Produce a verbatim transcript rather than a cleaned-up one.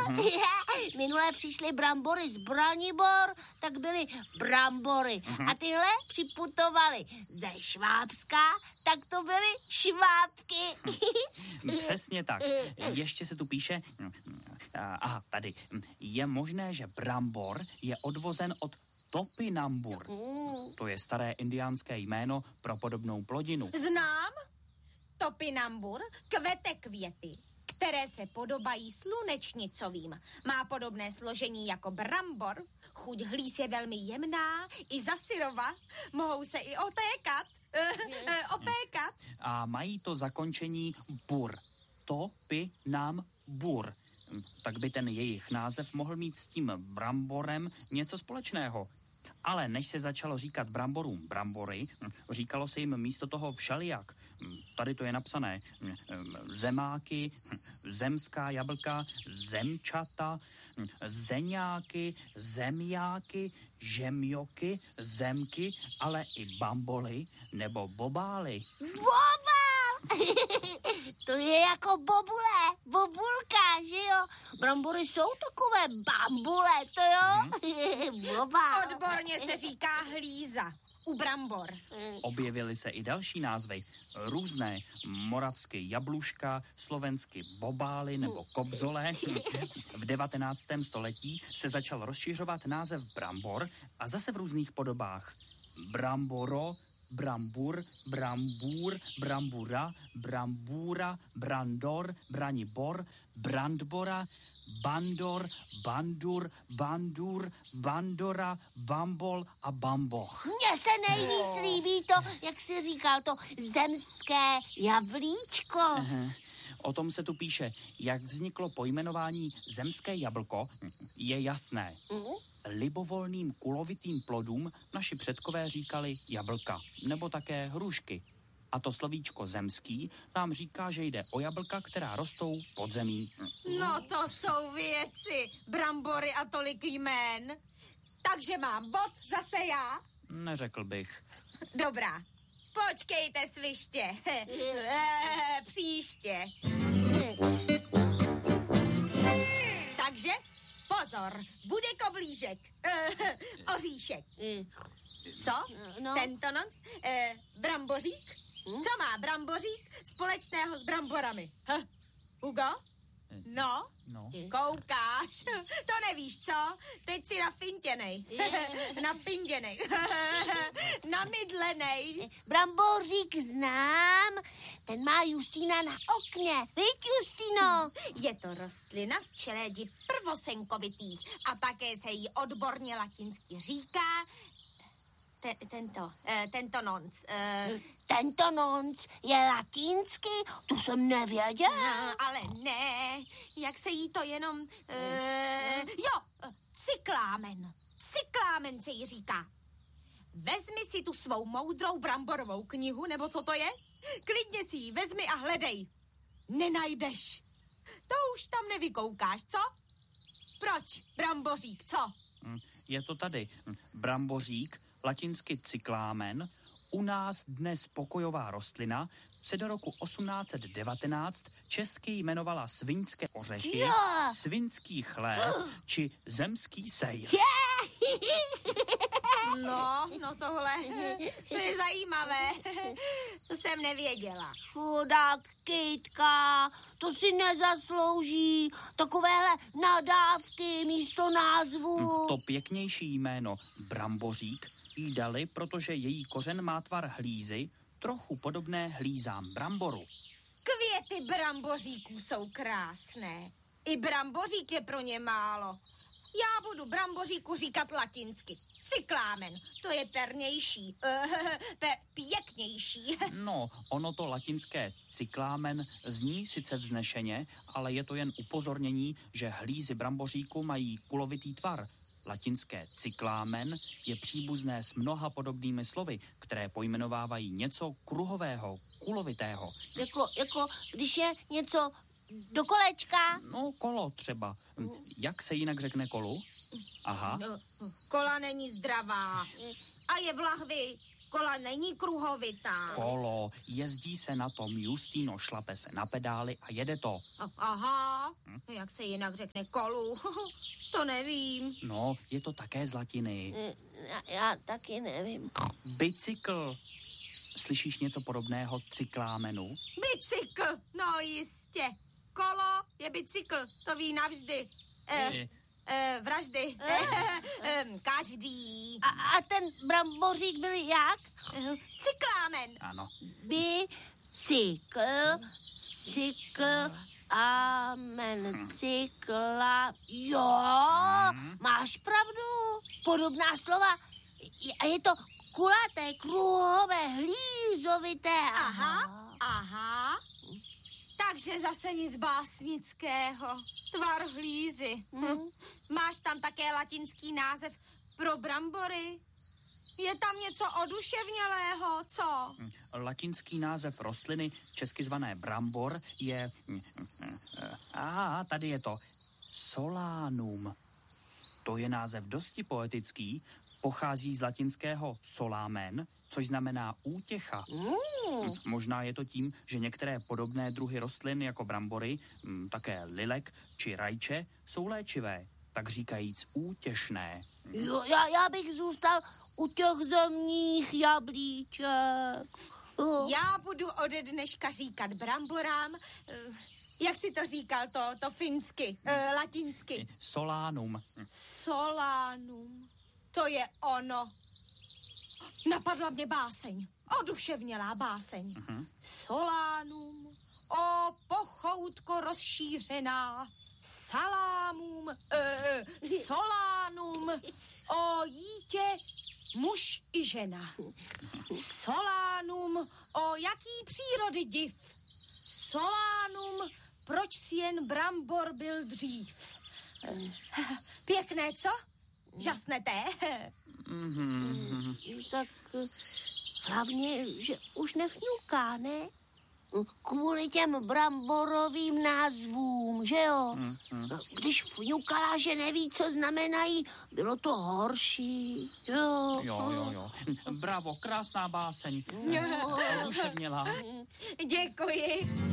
Mm-hmm. Minule přišly brambory z Branibor, tak byly brambory. Mm-hmm. A tyhle připutovaly ze Švábska, tak to byly švábky. Přesně tak. Ještě se tu píše... Aha, tady. Je možné, že brambor je odvozen od topinambur. To je staré indiánské jméno pro podobnou plodinu. Znám. Topinambur kvete květy, které se podobají slunečnicovým. Má podobné složení jako brambor. Chuť hlíz je velmi jemná, i za syrova. Mohou se i otékat, opékat. A mají to zakončení bur. Topinambur. Tak by ten jejich název mohl mít s tím bramborem něco společného. Ale než se začalo říkat bramborům brambory, říkalo se jim místo toho všelijak. Tady to je napsané. Zemáky, zemská jablka, zemčata, zeňáky, zemjáky, žemjoky, zemky, ale i bamboly nebo bobály. Bobál! To je jako bobule, bobulka, že jo? Brambory jsou takové bambule, to jo? Hmm. Bobál. Odborně se říká hlíza. U brambor. Objevily se i další názvy. Různé. Moravsky jabluška, slovensky bobály nebo kobzole. V devatenáctém století se začal rozšiřovat název brambor a zase v různých podobách. Bramboro, brambur, brambůr, brambura, brambůra, brandor, branibor, brandbora, bandor, bandur, bandur, bandora, bambol a bamboch. Mně se nejvíc líbí to, jak jsi říkal, to zemské jablíčko. Aha. O tom se tu píše, jak vzniklo pojmenování zemské jablko, je jasné. Mm. Libovolným kulovitým plodům naši předkové říkali jablka, nebo také hrušky. A to slovíčko zemský nám říká, že jde o jablka, která rostou pod zemí. No to jsou věci, brambory a tolik jmén. Takže mám bod zase já? Neřekl bych. Dobrá, počkejte sviště. Příště. Takže pozor, bude koblížek, oříšek. Co? No. Tento noc? Eh, brambořík? Hmm? Co má brambořík společného s bramborami? Huh? Hugo? No? No. Koukáš? To nevíš, co? Teď si nafintěnej. Napinděnej. Namydlenej. Brambořík znám, ten má Justína na okně. Víš, Justino? Je to rostlina z čeledi prvosenkovitých a také se jí odborně latinsky říká te, tento, eh, tento nonc. Eh. Tento nonc je latinsky? To jsem nevěděl. No, ale ne, jak se jí to jenom... Eh, jo, cyklámen. Cyklámen se jí říká. Vezmi si tu svou moudrou bramborovou knihu, nebo co to je? Klidně si ji vezmi a hledej. Nenajdeš. To už tam nevykoukáš, co? Proč, brambořík, co? Je to tady. Brambořík, latinsky cyklámen, u nás dnes pokojová rostlina, se do roku osmnáct set devatenáct česky jmenovala sviňské ořechy, yeah. svinský chléb či zemský sejr. No, no tohle, to je zajímavé. To jsem nevěděla. Chudák kytka, to si nezaslouží. Takovéhle nadávky místo názvu. To pěknější jméno brambořík jí dali, protože její kořen má tvar hlízy, trochu podobné hlízám bramboru. Květy bramboříků jsou krásné. I brambořík je pro ně málo. Já budu bramboříku říkat latinsky. Cyklámen, to je pernější, Pe, pěknější. No, ono to latinské cyklámen zní sice vznešeně, ale je to jen upozornění, že hlízy bramboříku mají kulovitý tvar. Latinské cyklámen je příbuzné s mnoha podobnými slovy, které pojmenovávají něco kruhového, kulovitého. Jako, jako když je něco do kolečka? No, kolo třeba. Jak se jinak řekne kolu? Aha. Kola není zdravá. A je v lahvi. Kola není kruhovitá. Kolo. Jezdí se na tom, Justino, šlape se na pedály a jede to. Aha. Hm? Jak se jinak řekne kolu? To nevím. No, je to také z latiny. Já, já taky nevím. Bicykl. Slyšíš něco podobného cyklámenu? Bicykl, no jistě. Kolo je bicykl, to ví navždy. Eh, eh, vraždy. Eh, každý. A, a ten brambořík byl jak? Eh, Cyklámen. Ano. Bicykl, cykl, amen, cykla. Jo, máš pravdu. Podobná slova. A je to kulaté, kruhové, hlízovité. Aha, aha. Takže zase nic básnického. Tvar hlízy. Hm. Máš tam také latinský název pro brambory? Je tam něco oduševnělého, co? Latinský název rostliny, česky zvané brambor, je... A tady je to. Solanum. To je název dosti poetický, pochází z latinského solamen, což znamená útěcha. Mm. Možná je to tím, že některé podobné druhy rostlin, jako brambory, také lilek či rajče, jsou léčivé, tak říkajíc útěšné. Jo, já, já bych zůstal u těch zemních jablíček. Oh. Já budu ode dneška říkat bramborám, eh, jak si to říkal, to, to finsky, eh, latinsky. Solanum. Solanum. To je ono. Napadla mě báseň. Oduševnělá báseň. Uh-huh. Solanum. O pochoutko rozšířená. Salámum. E, solánum. O jítě muž i žena. Solánum. O jaký přírody div. Solánum. Proč si jen brambor byl dřív. Pěkné, co? Žasnete? Mm, tak hlavně, že už nefňuká, ne? Kvůli těm bramborovým názvům, že jo? Když fňukala, že neví, co znamenají, bylo to horší, jo? Jo, jo, jo. Bravo, krásná báseň. Oduševnělá. Děkuji.